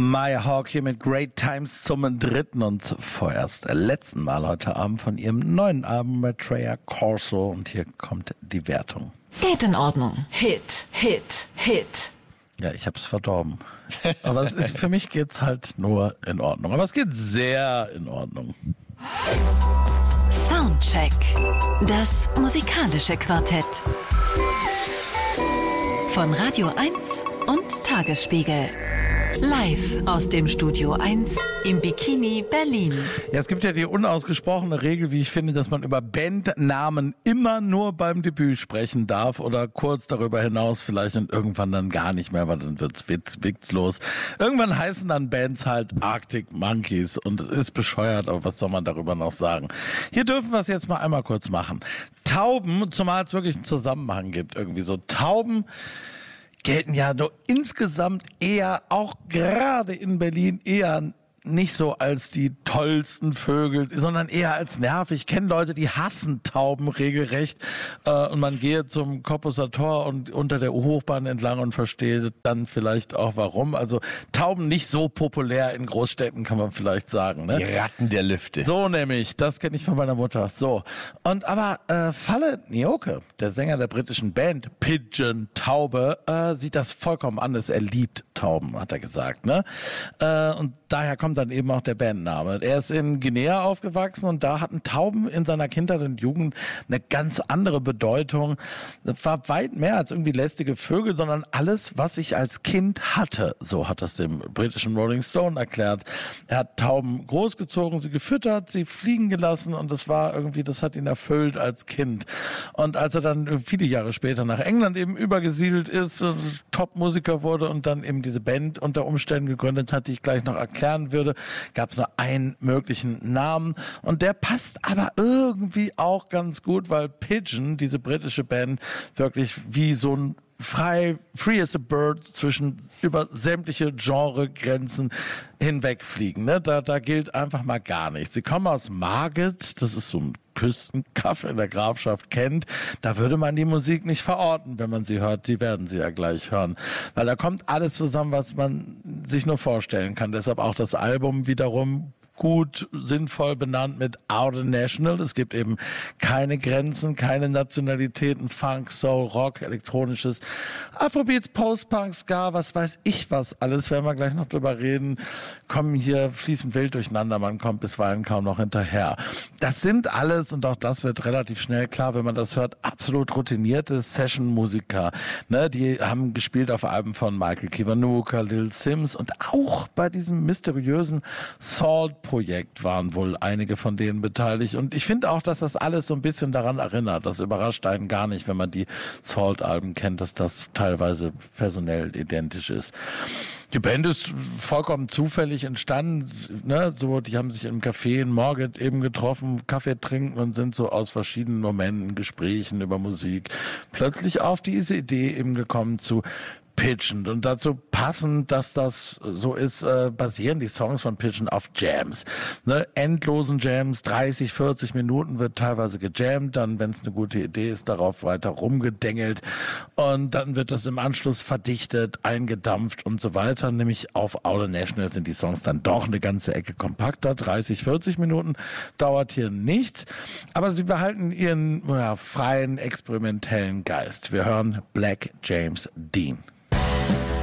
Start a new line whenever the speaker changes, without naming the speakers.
Maya Hawke hier mit Great Times zum dritten und vorerst letzten Mal heute Abend von ihrem neuen Album Maitreya Corso. Und hier kommt die Wertung.
Geht in Ordnung. Hit, Hit, Hit.
Ja, ich hab's verdorben. Aber für mich geht's halt nur in Ordnung. Aber es geht sehr in Ordnung.
Soundcheck. Das musikalische Quartett. Von Radio 1 und Tagesspiegel. Live aus dem Studio 1 im Bikini Berlin.
Ja, es gibt ja die unausgesprochene Regel, wie ich finde, dass man über Bandnamen immer nur beim Debüt sprechen darf oder kurz darüber hinaus vielleicht und irgendwann dann gar nicht mehr, weil dann wird's witzlos. Irgendwann heißen dann Bands halt Arctic Monkeys und es ist bescheuert, aber was soll man darüber noch sagen? Hier dürfen wir es jetzt mal einmal kurz machen. Tauben, zumal es wirklich einen Zusammenhang gibt, irgendwie so Tauben gelten ja nur insgesamt eher, auch gerade in Berlin, eher nicht so als die tollsten Vögel, sondern eher als nervig. Ich kenne Leute, die hassen Tauben regelrecht und man geht zum Cottbuser Tor und unter der Hochbahn entlang und versteht dann vielleicht auch warum. Also Tauben nicht so populär in Großstädten, kann man vielleicht sagen. Ne?
Die Ratten der Lüfte.
So nämlich, das kenne ich von meiner Mutter. So, und aber Falle Nyoke, der Sänger der britischen Band Pigeon Taube, sieht das vollkommen anders. Er liebt Tauben, hat er gesagt. Ne? Und daher kommt dann eben auch der Bandname. Er ist in Guinea aufgewachsen und da hatten Tauben in seiner Kindheit und Jugend eine ganz andere Bedeutung. Das war weit mehr als irgendwie lästige Vögel, sondern alles, was ich als Kind hatte. So hat das dem britischen Rolling Stone erklärt. Er hat Tauben großgezogen, sie gefüttert, sie fliegen gelassen und das hat ihn erfüllt als Kind. Und als er dann viele Jahre später nach England eben übergesiedelt ist, Top-Musiker wurde und dann eben diese Band unter Umständen gegründet hat, die ich gleich noch erklären würde, gab es nur einen möglichen Namen und der passt aber irgendwie auch ganz gut, weil Pigeon, diese britische Band, wirklich wie so ein free as a bird über sämtliche Genregrenzen hinwegfliegen. Ne? Da gilt einfach mal gar nichts. Sie kommen aus Margate, das ist so ein Küstenkaff in der Grafschaft Kent. Da würde man die Musik nicht verorten, wenn man sie hört. Die werden sie ja gleich hören. Weil da kommt alles zusammen, was man sich nur vorstellen kann. Deshalb auch das Album wiederum gut, sinnvoll benannt mit Out National. Es gibt eben keine Grenzen, keine Nationalitäten, Funk, Soul, Rock, elektronisches, Afrobeats, Post-Punk, Ska, was weiß ich was alles, werden wir gleich noch drüber reden, kommen hier fließend wild durcheinander, man kommt bisweilen kaum noch hinterher. Das sind alles, und auch das wird relativ schnell klar, wenn man das hört, absolut routinierte Session-Musiker. Ne, die haben gespielt auf Alben von Michael Kiwanuka, Lil Sims und auch bei diesem mysteriösen Salt-Projekt waren wohl einige von denen beteiligt. Und ich finde auch, dass das alles so ein bisschen daran erinnert. Das überrascht einen gar nicht, wenn man die Salt-Alben kennt, dass das teilweise personell identisch ist. Die Band ist vollkommen zufällig entstanden, ne? So, die haben sich im Café in Margate eben getroffen, Kaffee trinken und sind so aus verschiedenen Momenten, Gesprächen über Musik plötzlich auf diese Idee eben gekommen zu Pigeon. Und dazu passend, dass das so ist, basieren die Songs von Pigeon auf Jams. Ne? Endlosen Jams, 30, 40 Minuten wird teilweise gejammt, dann, wenn es eine gute Idee ist, darauf weiter rumgedengelt und dann wird das im Anschluss verdichtet, eingedampft und so weiter. Nämlich auf Out National sind die Songs dann doch eine ganze Ecke kompakter. 30, 40 Minuten dauert hier nichts, aber sie behalten ihren freien, experimentellen Geist. Wir hören Black James Dean.